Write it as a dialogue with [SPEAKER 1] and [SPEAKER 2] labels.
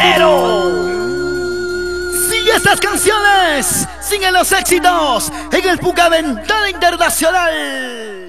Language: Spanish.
[SPEAKER 1] Dinero. Sigue estas canciones, siguen los éxitos en el Puca Ventana Internacional.